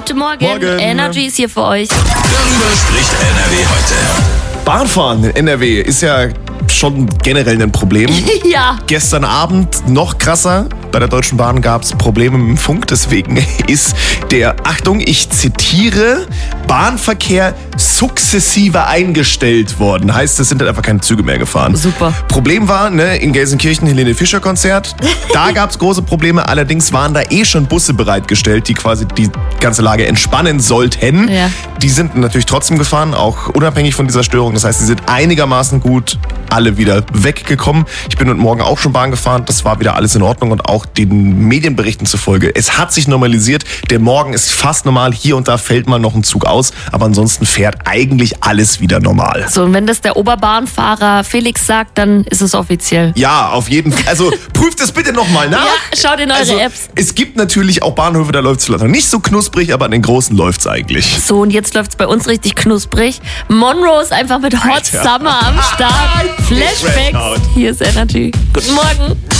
Guten Morgen. Morgen. Energy ist hier für euch. Darüber spricht NRW heute. Bahnfahren in NRW ist ja schon generell ein Problem. Ja. Gestern Abend noch krasser. Bei der Deutschen Bahn gab es Probleme mit dem Funk. Deswegen ist der, Achtung, ich zitiere, Bahnverkehr sukzessive eingestellt worden. Heißt, es sind halt einfach keine Züge mehr gefahren. Super. Problem war, in Gelsenkirchen Helene Fischer Konzert. Da gab es große Probleme. Allerdings waren da schon Busse bereitgestellt, die quasi die ganze Lage entspannen sollten. Ja. Die sind natürlich trotzdem gefahren, auch unabhängig von dieser Störung. Das heißt, sie sind einigermaßen gut alle wieder weggekommen. Ich bin heute Morgen auch schon Bahn gefahren. Das war wieder alles in Ordnung und auch den Medienberichten zufolge. Es hat sich normalisiert. Der Morgen ist fast normal. Hier und da fällt mal noch ein Zug aus. Aber ansonsten fährt eigentlich alles wieder normal. So, und wenn das der Oberbahnfahrer Felix sagt, dann ist es offiziell. Ja, auf jeden Fall. Also prüft es bitte nochmal nach. Ja, schaut in eure Apps. Es gibt natürlich auch Bahnhöfe, da läuft es vielleicht noch nicht so knusprig, aber an den großen läuft es eigentlich. So, und jetzt läuft es bei uns richtig knusprig. Monroe ist einfach mit Hot Alter. Summer am Start. Flashbacks. Hier ist Energy. Guten Morgen.